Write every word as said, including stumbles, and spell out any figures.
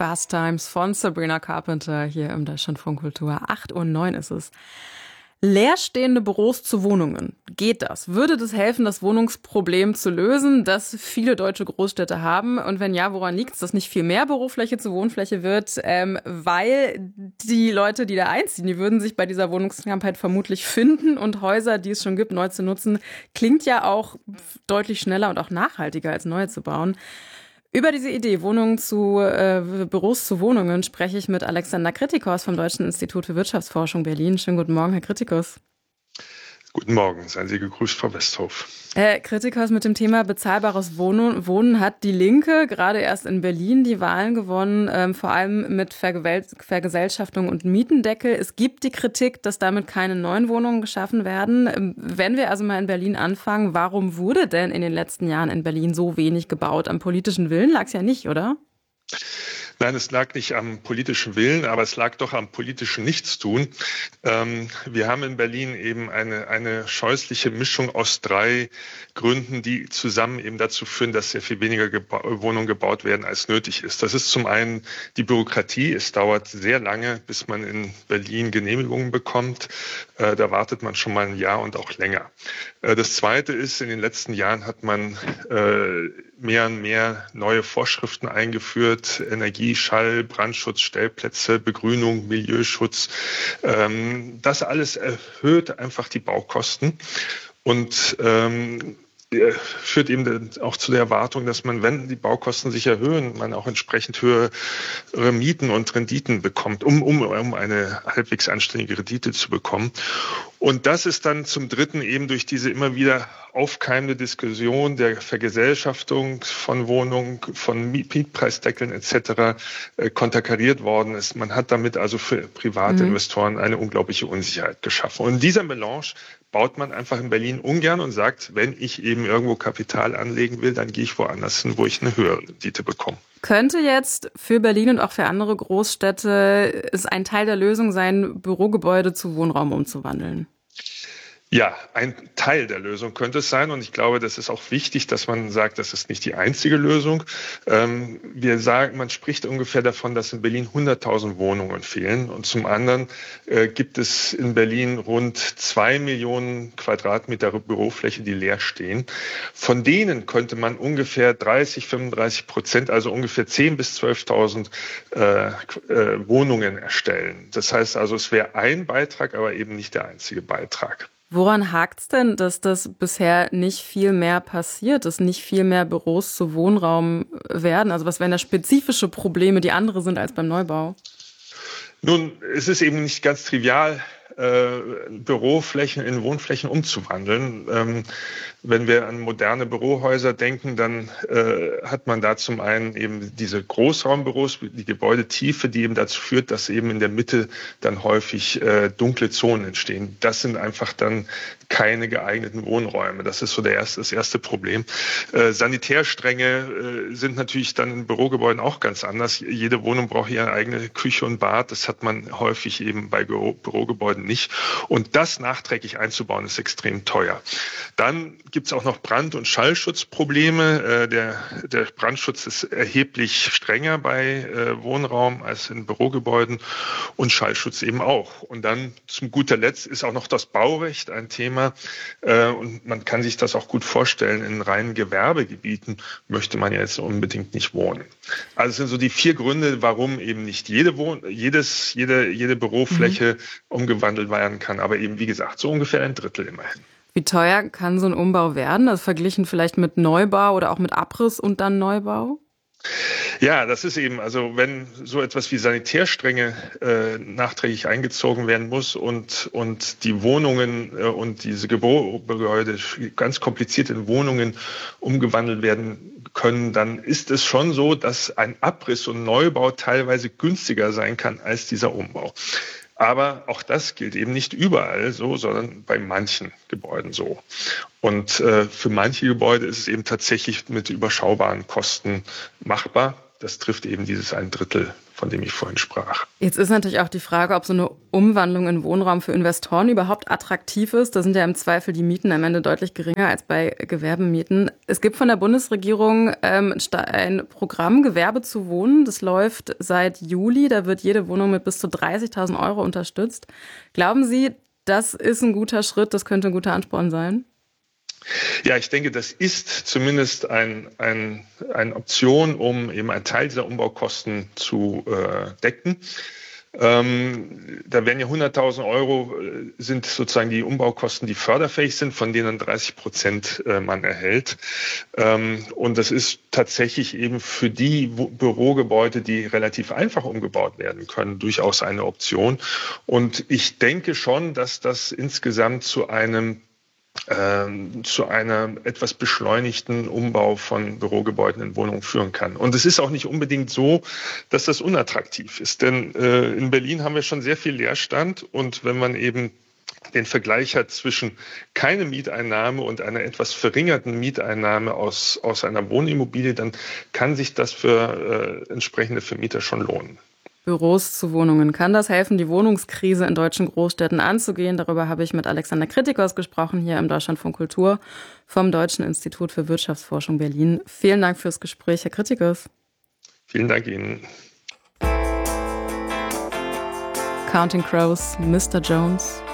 Fast Times von Sabrina Carpenter hier im Deutschlandfunk Kultur. acht Uhr neun ist es. Leerstehende Büros zu Wohnungen. Geht das? Würde das helfen, das Wohnungsproblem zu lösen, das viele deutsche Großstädte haben? Und wenn ja, woran liegt es, dass nicht viel mehr Bürofläche zu Wohnfläche wird? Ähm, weil die Leute, die da einziehen, die würden sich bei dieser Wohnungsknappheit vermutlich finden. Und Häuser, die es schon gibt, neu zu nutzen, klingt ja auch deutlich schneller und auch nachhaltiger als neu zu bauen. Über diese Idee, Wohnungen zu, äh, Büros zu Wohnungen, spreche ich mit Alexander Kritikos vom Deutschen Institut für Wirtschaftsforschung Berlin. Schönen guten Morgen, Herr Kritikos. Guten Morgen, seien Sie gegrüßt, Frau Westhoff. Herr Kritikos, mit dem Thema bezahlbares Wohnen, Wohnen hat die Linke gerade erst in Berlin die Wahlen gewonnen, ähm, vor allem mit Vergewel- Vergesellschaftung und Mietendeckel. Es gibt die Kritik, dass damit keine neuen Wohnungen geschaffen werden. Ähm, wenn wir also mal in Berlin anfangen, warum wurde denn in den letzten Jahren in Berlin so wenig gebaut? Am politischen Willen lag es ja nicht, oder? Nein, es lag nicht am politischen Willen, aber es lag doch am politischen Nichtstun. Ähm, wir haben in Berlin eben eine, eine scheußliche Mischung aus drei Gründen, die zusammen eben dazu führen, dass sehr viel weniger geba- Wohnungen gebaut werden, als nötig ist. Das ist zum einen die Bürokratie. Es dauert sehr lange, bis man in Berlin Genehmigungen bekommt. Äh, da wartet man schon mal ein Jahr und auch länger. Äh, das Zweite ist, in den letzten Jahren hat man äh, mehr und mehr neue Vorschriften eingeführt, Energie, Schall, Brandschutz, Stellplätze, Begrünung, Milieuschutz. Ähm, das alles erhöht einfach die Baukosten und ähm, führt eben auch zu der Erwartung, dass man, wenn die Baukosten sich erhöhen, man auch entsprechend höhere Mieten und Renditen bekommt, um, um, um eine halbwegs anständige Rendite zu bekommen. Und das ist dann zum Dritten eben durch diese immer wieder aufkeimende Diskussion der Vergesellschaftung von Wohnungen, von Mietpreisdeckeln et cetera äh, konterkariert worden ist. Man hat damit also für private mhm. Investoren eine unglaubliche Unsicherheit geschaffen. Und in dieser Melange baut man einfach in Berlin ungern und sagt, wenn ich eben irgendwo Kapital anlegen will, dann gehe ich woanders hin, wo ich eine höhere Rendite bekomme. Könnte jetzt für Berlin und auch für andere Großstädte es ein Teil der Lösung sein, Bürogebäude zu Wohnraum umzuwandeln? Ja, ein Teil der Lösung könnte es sein. Und ich glaube, das ist auch wichtig, dass man sagt, das ist nicht die einzige Lösung. Ähm, wir sagen, man spricht ungefähr davon, dass in Berlin hunderttausend Wohnungen fehlen. Und zum anderen äh, gibt es in Berlin rund zwei Millionen Quadratmeter Bürofläche, die leer stehen. Von denen könnte man ungefähr dreißig, fünfunddreißig Prozent, also ungefähr zehntausend bis zwölftausend äh, äh, Wohnungen erstellen. Das heißt also, es wäre ein Beitrag, aber eben nicht der einzige Beitrag. Woran hakt's denn, dass das bisher nicht viel mehr passiert, dass nicht viel mehr Büros zu Wohnraum werden? Also was wären da spezifische Probleme, die andere sind als beim Neubau? Nun, es ist eben nicht ganz trivial, äh, Büroflächen in Wohnflächen umzuwandeln. Ähm, wenn wir an moderne Bürohäuser denken, dann äh, hat man da zum einen eben diese Großraumbüros, die Gebäudetiefe, die eben dazu führt, dass eben in der Mitte dann häufig äh, dunkle Zonen entstehen. Das sind einfach dann keine geeigneten Wohnräume. Das ist so der erste, das erste Problem. Äh, Sanitärstränge äh, sind natürlich dann in Bürogebäuden auch ganz anders. Jede Wohnung braucht ihre eigene Küche und Bad. Das hat man häufig eben bei Büro, Bürogebäuden nicht. Und das nachträglich einzubauen, ist extrem teuer. Dann gibt es auch noch Brand- und Schallschutzprobleme. Äh, der, der Brandschutz ist erheblich strenger bei äh, Wohnraum als in Bürogebäuden und Schallschutz eben auch. Und dann zum guter Letzt ist auch noch das Baurecht ein Thema. Äh, und man kann sich das auch gut vorstellen. In reinen Gewerbegebieten möchte man ja jetzt unbedingt nicht wohnen. Also es sind so die vier Gründe, warum eben nicht jede, Wohn- jedes, jede, jede Bürofläche mhm. umgewandelt werden kann. Aber eben, wie gesagt, so ungefähr ein Drittel immerhin. Wie teuer kann so ein Umbau werden? Also verglichen vielleicht mit Neubau oder auch mit Abriss und dann Neubau? Ja, das ist eben, also wenn so etwas wie Sanitärstränge äh, nachträglich eingezogen werden muss und, und die Wohnungen äh, und diese Gebäude ganz kompliziert in Wohnungen umgewandelt werden können, dann ist es schon so, dass ein Abriss und Neubau teilweise günstiger sein kann als dieser Umbau. Aber auch das gilt eben nicht überall so, sondern bei manchen Gebäuden so. Und äh, für manche Gebäude ist es eben tatsächlich mit überschaubaren Kosten machbar. Das trifft eben dieses ein Drittel von dem ich vorhin sprach. Jetzt ist natürlich auch die Frage, ob so eine Umwandlung in Wohnraum für Investoren überhaupt attraktiv ist. Da sind ja im Zweifel die Mieten am Ende deutlich geringer als bei Gewerbemieten. Es gibt von der Bundesregierung ähm, ein Programm, Gewerbe zu wohnen. Das läuft seit Juli. Da wird jede Wohnung mit bis zu dreißigtausend Euro unterstützt. Glauben Sie, das ist ein guter Schritt, das könnte ein guter Ansporn sein? Ja, ich denke, das ist zumindest ein, ein, eine Option, um eben einen Teil dieser Umbaukosten zu äh, decken. Ähm, da werden ja hunderttausend Euro äh, sind sozusagen die Umbaukosten, die förderfähig sind, von denen dreißig Prozent äh, man erhält. Ähm, und das ist tatsächlich eben für die Wo- Bürogebäude, die relativ einfach umgebaut werden können, durchaus eine Option. Und ich denke schon, dass das insgesamt zu einem Ähm, zu einem etwas beschleunigten Umbau von Bürogebäuden in Wohnungen führen kann. Und es ist auch nicht unbedingt so, dass das unattraktiv ist. Denn äh, in Berlin haben wir schon sehr viel Leerstand. Und wenn man eben den Vergleich hat zwischen keine Mieteinnahme und einer etwas verringerten Mieteinnahme aus, aus einer Wohnimmobilie, dann kann sich das für äh, entsprechende Vermieter schon lohnen. Büros zu Wohnungen. Kann das helfen, die Wohnungskrise in deutschen Großstädten anzugehen? Darüber habe ich mit Alexander Kritikos gesprochen, hier im Deutschlandfunk Kultur vom Deutschen Institut für Wirtschaftsforschung Berlin. Vielen Dank fürs Gespräch, Herr Kritikos. Vielen Dank Ihnen. Counting Crows, Mister Jones.